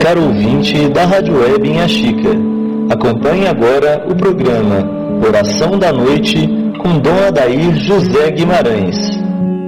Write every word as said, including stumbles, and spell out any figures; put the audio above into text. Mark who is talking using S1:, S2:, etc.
S1: Caro ouvinte da Rádio Web em Axica, acompanhe agora o programa Oração da Noite com Dom Adair José Guimarães.